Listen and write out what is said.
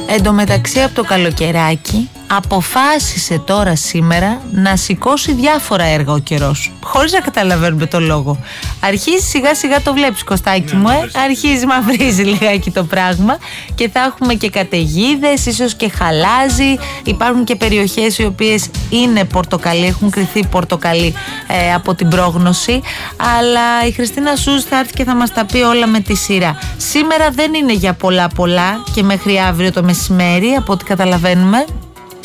Εν τω μεταξύ από το καλοκαιράκι αποφάσισε τώρα σήμερα να σηκώσει διάφορα έργα ο καιρός, χωρίς να καταλαβαίνουμε το λόγο. Αρχίζει σιγά σιγά, το βλέπεις Κωστάκι μου, αρχίζει μαυρίζει λιγάκι το πράγμα και θα έχουμε και καταιγίδες, ίσως και χαλάζει. Υπάρχουν και περιοχές οι οποίες είναι πορτοκαλί, έχουν κριθεί πορτοκαλί από την πρόγνωση, αλλά η Χριστίνα Σούζ θα έρθει και θα μας τα πει όλα με τη σειρά. Σήμερα δεν είναι για πολλά και μέχρι αύριο το μεσημέρι, από ό,τι καταλαβαίνουμε.